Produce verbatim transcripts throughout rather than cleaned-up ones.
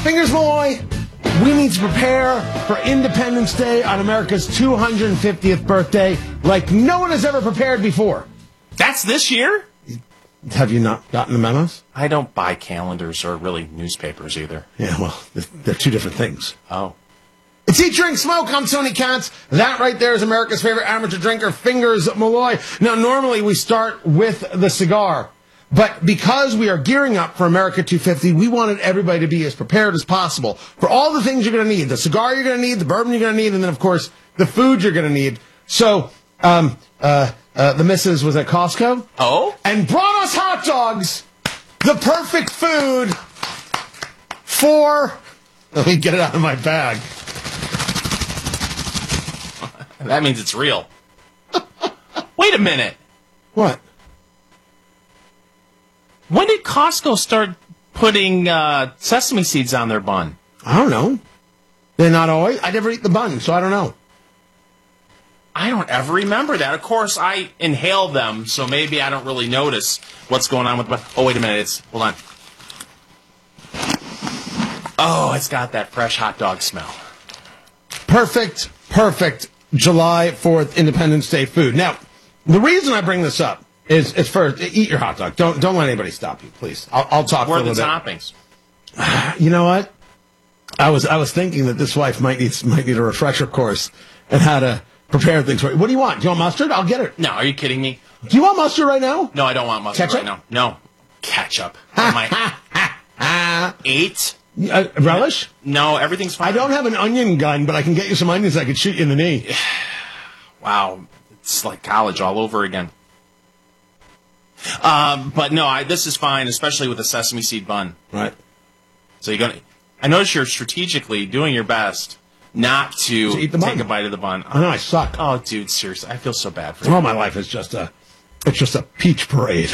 Fingers Malloy, we need to prepare for Independence Day on America's two hundred fiftieth birthday like no one has ever prepared before. That's this year? Have you not gotten the memos? I don't buy calendars or really newspapers either. Yeah, well, they're two different things. Oh. It's Eat, Drink, Smoke. I'm Tony Katz. That right there is America's favorite amateur drinker, Fingers Malloy. Now, normally we start with the cigar, but because we are gearing up for America two fifty, we wanted everybody to be as prepared as possible for all the things you're going to need. The cigar you're going to need, the bourbon you're going to need, and then, of course, the food you're going to need. So, um, uh, uh, the missus was at Costco. Oh? And brought us hot dogs, the perfect food for... Let me get it out of my bag. That means it's real. Wait a minute. What? When did Costco start putting uh, sesame seeds on their bun? I don't know. They're not always. I never eat the bun, so I don't know. I don't ever remember that. Of course, I inhale them, so maybe I don't really notice what's going on with the bun. Oh, wait a minute. It's hold on. Oh, it's got that fresh hot dog smell. Perfect, perfect July fourth Independence Day food. Now, the reason I bring this up is, is first, eat your hot dog. Don't don't let anybody stop you, please. I'll, I'll talk Where for a are the little bit. toppings? You know what? I was I was thinking that this wife might need might need a refresher course on how to prepare things for you. What do you want? Do you want mustard? I'll get it. No, are you kidding me? Do you want mustard right now? No, I don't want mustard Ketchup? right now. No. Ketchup. Am I eight? Uh, relish? No, everything's fine. I don't have an onion gun, but I can get you some onions I could shoot you in the knee. Wow. It's like college all over again. Um, but no, I, this is fine, especially with a sesame seed bun. Right. So you're gonna. I notice you're strategically doing your best not to, To eat the take bun. a bite of the bun. I know I suck. Oh, dude, seriously, I feel so bad for you. All my life is just a, it's just a peach parade.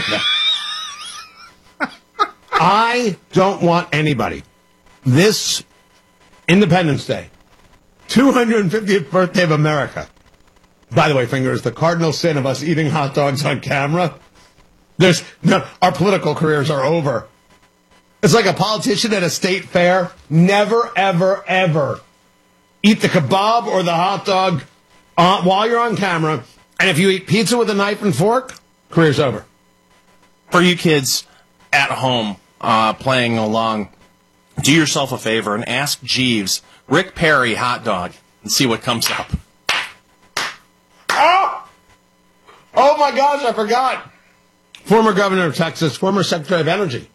I don't want anybody this Independence Day, two hundred fiftieth birthday of America. By the way, Fingers, the cardinal sin of us eating hot dogs on camera. There's no, our political careers are over. It's like a politician at a state fair. Never, ever, ever eat the kebab or the hot dog uh, while you're on camera. And if you eat pizza with a knife and fork, career's over. For you kids at home uh, playing along, do yourself a favor and ask Jeeves, Rick Perry hot dog, and see what comes up. Oh! Oh my gosh, I forgot. Former governor of Texas, former secretary of energy.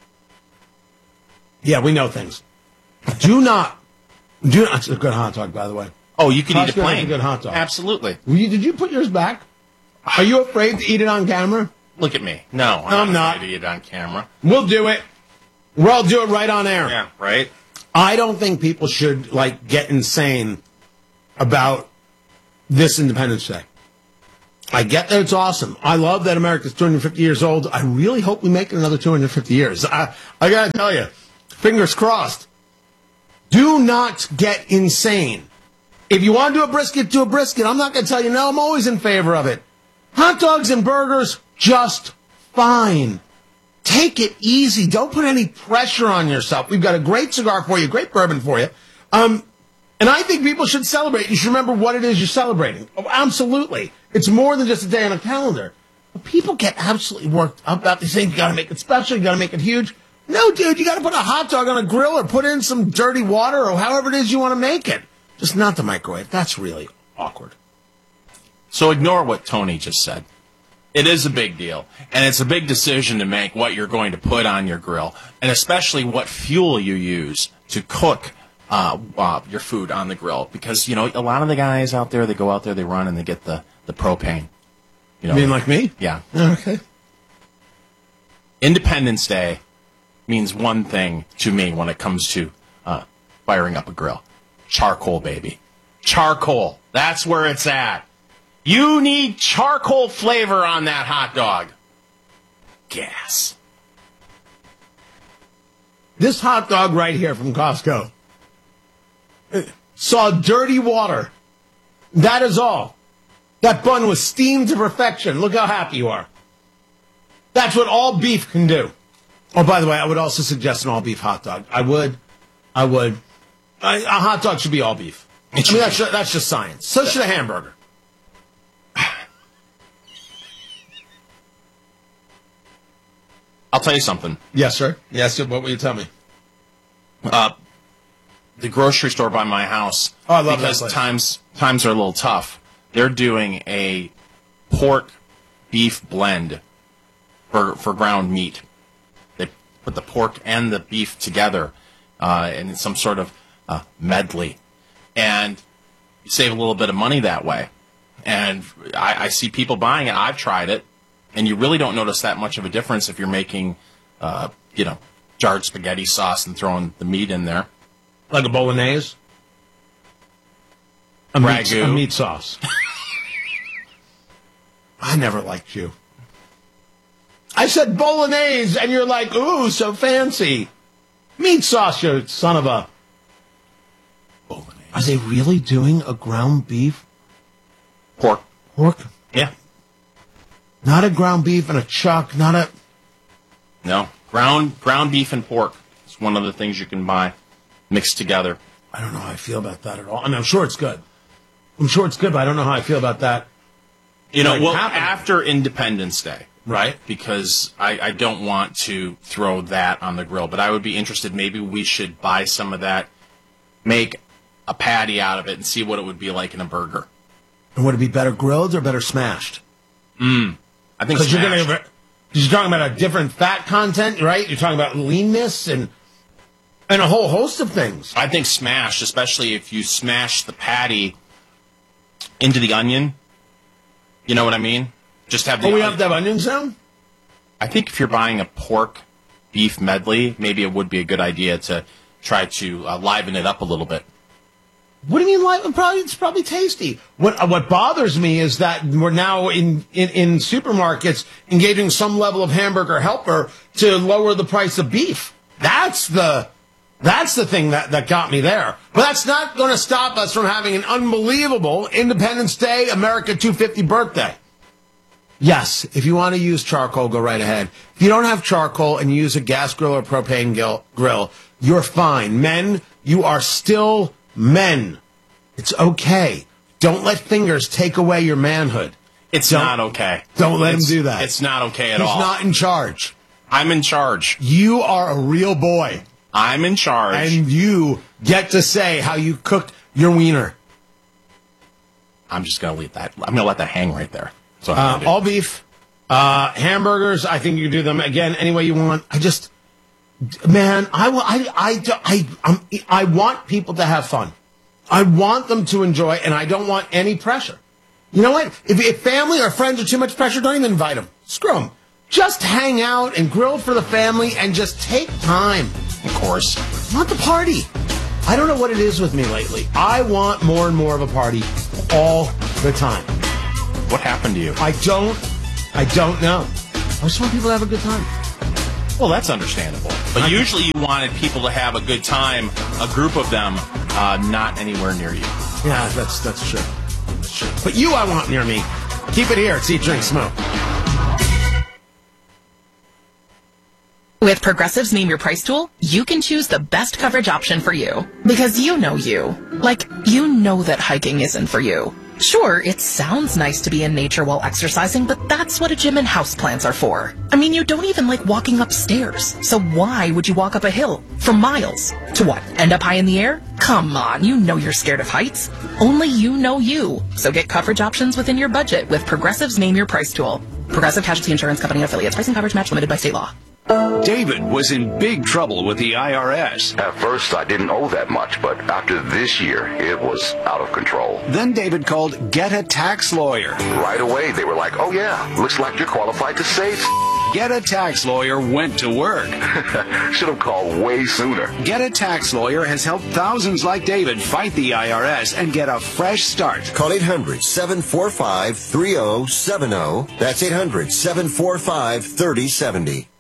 Yeah, we know things. Do not, do not, it's a good hot dog, by the way. Oh, you can eat it Costco has plain. a good hot dog. Absolutely. Were you- Did you put yours back? Are you afraid to eat it on camera? Look at me. No, I'm, I'm not. not. afraid to eat it on camera. We'll do it. We'll do it right on air. Yeah, right? I don't think people should, like, get insane about this Independence Day. I get that it's awesome. I love that America's two hundred fifty years old. I really hope we make it another two hundred fifty years. I, I gotta tell you, fingers crossed. Do not get insane. If you want to do a brisket, do a brisket. I'm not gonna tell you no. I'm always in favor of it. Hot dogs and burgers, just fine. Take it easy. Don't put any pressure on yourself. We've got a great cigar for you, great bourbon for you. Um, and I think people should celebrate. You should remember what it is you're celebrating. Oh, absolutely. It's more than just a day on a calendar. But people get absolutely worked up about these things. You got to make it special. You got to make it huge. No, dude, you got to put a hot dog on a grill or put in some dirty water or however it is you want to make it. Just not the microwave. That's really awkward. So ignore what Tony just said. It is a big deal, and it's a big decision to make what you're going to put on your grill, and especially what fuel you use to cook uh, uh, your food on the grill. Because, you know, a lot of the guys out there, they go out there, they run, and they get the, the propane. You know, You mean like me? Yeah. Okay. Independence Day means one thing to me when it comes to uh, firing up a grill. Charcoal, baby. Charcoal. That's where it's at. You need charcoal flavor on that hot dog. Gas. This hot dog right here from Costco saw dirty water. That is all. That bun was steamed to perfection. Look how happy you are. That's what all beef can do. Oh, by the way, I would also suggest an all beef hot dog. I would, I would. I, a hot dog should be all beef. I mean, that's just, that's just science. So should a hamburger. I'll tell you something. Yes, sir. Yes, what will you tell me? Uh, the grocery store by my house. Oh, I love because that place. times times are a little tough. They're doing a pork beef blend for for ground meat. They put the pork and the beef together uh, in some sort of uh, medley, and you save a little bit of money that way. And I, I see people buying it. I've tried it, and you really don't notice that much of a difference if you're making, uh, you know, jarred spaghetti sauce and throwing the meat in there. Like a bolognese? A meat, Ragu. a meat sauce. I never liked you. I said bolognese, and you're like, ooh, so fancy. Meat sauce, you son of a... Bolognese. Are they really doing a ground beef? Pork. Pork? Yeah. Not a ground beef and a chuck, not a... No. Ground ground beef and pork. It's one of the things you can buy mixed together. I don't know how I feel about that at all. I mean, I'm sure it's good. I'm sure it's good, but I don't know how I feel about that. You know, Like, well, happening. after Independence Day, Right. because I, I don't want to throw that on the grill, but I would be interested. Maybe we should buy some of that, make a patty out of it, and see what it would be like in a burger. And would it be better grilled or better smashed? I think Because you're smashed. going to... You're talking about a different fat content, right? You're talking about leanness and and a whole host of things. I think smashed, especially if you smash the patty into the onion. You know what I mean? Just have the. Oh, we have to have onions now? I think if you're buying a pork beef medley, maybe it would be a good idea to try to uh, liven it up a little bit. What do you mean? Like, probably it's probably tasty. What uh, what bothers me is that we're now in, in in supermarkets engaging some level of hamburger helper to lower the price of beef. That's the that's the thing that, that got me there. But that's not going to stop us from having an unbelievable Independence Day America two fifty birthday. Yes, if you want to use charcoal, go right ahead. If you don't have charcoal and you use a gas grill or propane grill, grill, you're fine. Men, you are still men. It's okay. Don't let fingers take away your manhood. It's Don't- not okay. Don't let It's- him do that. It's not okay at He's all. not in charge. I'm in charge. You are a real boy, I'm in charge. and you get to say how you cooked your wiener. I'm just gonna leave that. I'm gonna let that hang right there. So Uh, all beef, uh, hamburgers. I think you can do them again any way you want. I just, man, I, wa- I, I, I, I'm, I want people to have fun. I want them to enjoy, and I don't want any pressure. You know what? If, if family or friends are too much pressure, don't even invite them. Screw them. Just hang out and grill for the family and just take time. of course. I want the party. I don't know what it is with me lately. I want more and more of a party all the time. What happened to you? I don't, I don't know. I just want people to have a good time. Well, that's understandable. But usually you wanted people to have a good time, a group of them, uh, not anywhere near you. Yeah, that's that's true. That's true. But you, I want near me. Keep it here. It's Eat, Drink, Smoke. With Progressive's Name Your Price tool, you can choose the best coverage option for you. Because you know you. Like, you know that hiking isn't for you. Sure, it sounds nice to be in nature while exercising, but that's what a gym and houseplants are for. I mean, you don't even like walking upstairs. So why would you walk up a hill for miles? To what? End up high in the air? Come on, you know you're scared of heights. Only you know you. So get coverage options within your budget with Progressive's Name Your Price tool. Progressive Casualty Insurance Company and Affiliates. Price and coverage match limited by state law. David was in big trouble with the I R S. At first, I didn't owe that much, but after this year, it was out of control. Then David called Get a Tax Lawyer. Right away, they were like, oh yeah, looks like you're qualified to save. Get a Tax Lawyer went to work. Should have called way sooner. Get a Tax Lawyer has helped thousands like David fight the I R S and get a fresh start. Call eight hundred, seven four five, three oh seven oh. That's eight hundred, seven four five, three oh seven oh.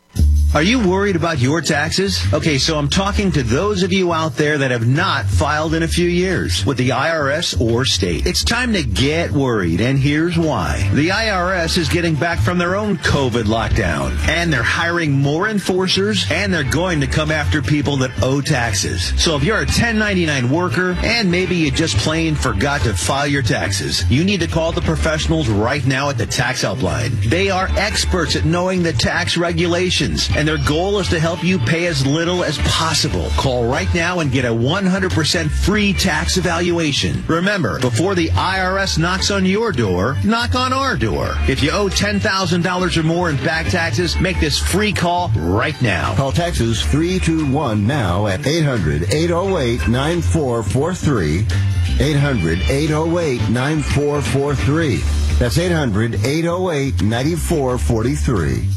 Are you worried about your taxes? Okay, so I'm talking to those of you out there that have not filed in a few years with the I R S or state. It's time to get worried, and here's why. The I R S is getting back from their own COVID lockdown, and they're hiring more enforcers, and they're going to come after people that owe taxes. So if you're a ten ninety-nine worker, and maybe you just plain forgot to file your taxes, you need to call the professionals right now at the Tax Helpline. They are experts at knowing the tax regulations, and their goal is to help you pay as little as possible. Call right now and get a one hundred percent free tax evaluation. Remember, before the I R S knocks on your door, knock on our door. If you owe ten thousand dollars or more in back taxes, make this free call right now. Call Texas three two one now at eight hundred, eight oh eight, nine four four three. eight hundred, eight oh eight, nine four four three. That's eight hundred, eight oh eight, nine four four three.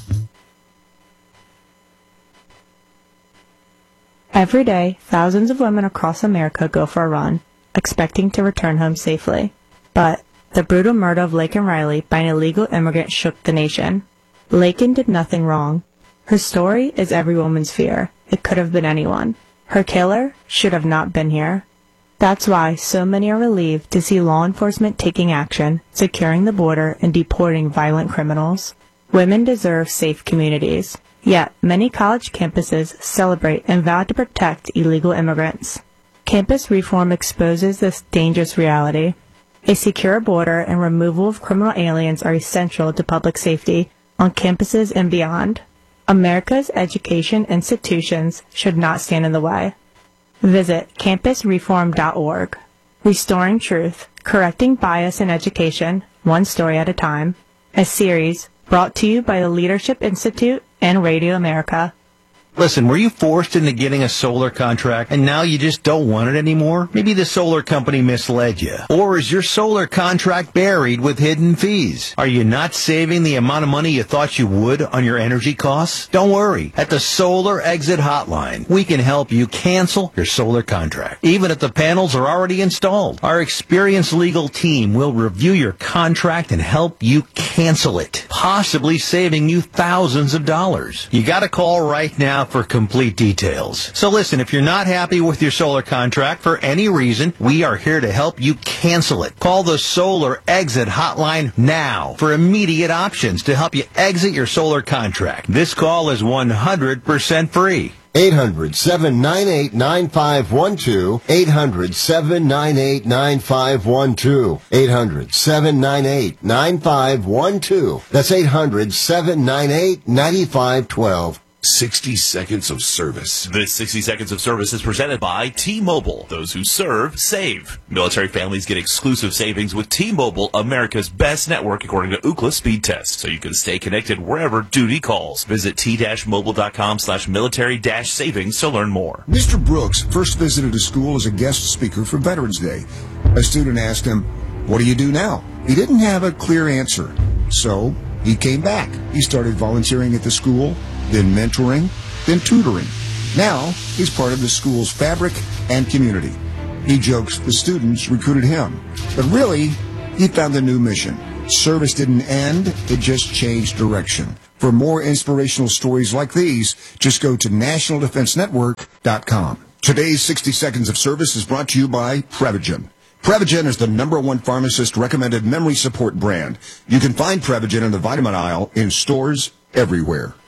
Every day, thousands of women across America go for a run, expecting to return home safely. But the brutal murder of Laken Riley by an illegal immigrant shook the nation. Laken did nothing wrong. Her story is every woman's fear. It could have been anyone. Her killer should have not been here. That's why so many are relieved to see law enforcement taking action, securing the border, and deporting violent criminals. Women deserve safe communities. Yet, many college campuses celebrate and vow to protect illegal immigrants. Campus reform exposes this dangerous reality. A secure border and removal of criminal aliens are essential to public safety on campuses and beyond. America's education institutions should not stand in the way. Visit campus reform dot org. Restoring Truth, Correcting Bias in Education, One Story at a Time. A series brought to you by the Leadership Institute and Radio America. Listen, were you forced into getting a solar contract and now you just don't want it anymore? Maybe the solar company misled you. Or is your solar contract buried with hidden fees? Are you not saving the amount of money you thought you would on your energy costs? Don't worry. At the Solar Exit Hotline, we can help you cancel your solar contract, even if the panels are already installed. Our experienced legal team will review your contract and help you cancel it, possibly saving you thousands of dollars. You got to call right now for complete details. So listen, if you're not happy with your solar contract for any reason, we are here to help you cancel it. Call the Solar Exit Hotline now for immediate options to help you exit your solar contract. This call is one hundred percent free. eight hundred, seven nine eight, nine five one two. eight hundred, seven nine eight, nine five one two. eight hundred, seven nine eight, nine five one two. That's eight hundred, seven nine eight, nine five one two. sixty seconds of service. This sixty seconds of service is presented by T-Mobile. Those who serve, save. Military families get exclusive savings with T-Mobile, America's best network according to Ookla speed test, so you can stay connected wherever duty calls. Visit t-mobile.com slash military dash savings to learn more. Mister Brooks first visited a school as a guest speaker for Veterans Day. A student asked him, "What do you do now?" He didn't have a clear answer, so he came back. He started volunteering at the school, then mentoring, then tutoring. Now, he's part of the school's fabric and community. He jokes the students recruited him. But really, he found a new mission. Service didn't end, it just changed direction. For more inspirational stories like these, just go to national defense network dot com. Today's sixty seconds of service is brought to you by Prevagen. Prevagen is the number one pharmacist-recommended memory support brand. You can find Prevagen in the vitamin aisle in stores everywhere.